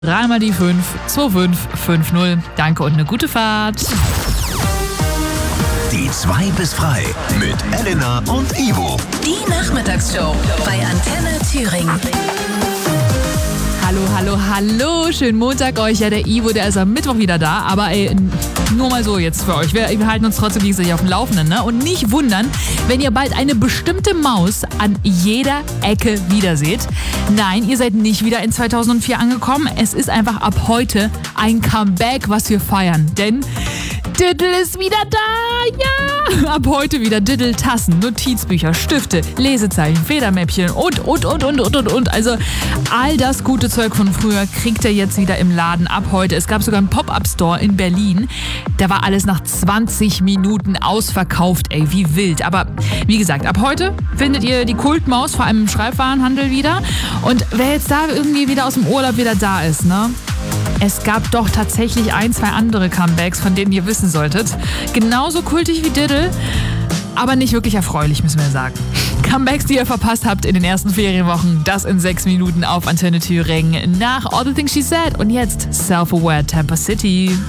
Dreimal die 5, 2550. Danke und eine gute Fahrt. Die 2 bis frei mit Elena und Ivo. Die Nachmittagsshow bei Antenne Thüringen. Hallo, schönen Montag euch. Ja, der Ivo, der ist am Mittwoch wieder da, aber nur mal so jetzt für euch. Wir halten uns trotzdem gegenseitig auf dem Laufenden, ne? Und nicht wundern, wenn ihr bald eine bestimmte Maus an jeder Ecke wiederseht. Nein, ihr seid nicht wieder in 2004 angekommen. Es ist einfach ab heute ein Comeback, was wir feiern. Denn Diddle ist wieder da, ja! Ab heute wieder Diddle-Tassen, Notizbücher, Stifte, Lesezeichen, Federmäppchen und. Also all das gute Zeug von früher kriegt ihr jetzt wieder im Laden ab heute. Es gab sogar einen Pop-Up-Store in Berlin. Da war alles nach 20 Minuten ausverkauft, wie wild. Aber wie gesagt, ab heute findet ihr die Kultmaus vor allem im Schreibwarenhandel wieder. Und wer jetzt da irgendwie wieder aus dem Urlaub wieder da ist, ne? Es gab doch tatsächlich 2 andere Comebacks, von denen ihr wissen solltet. Genauso kultig wie Diddle, aber nicht wirklich erfreulich, müssen wir sagen. Comebacks, die ihr verpasst habt in den ersten Ferienwochen, das in 6 Minuten auf Antenne Thüringen nach All the Things She Said. Und jetzt Self-Aware Tampa City.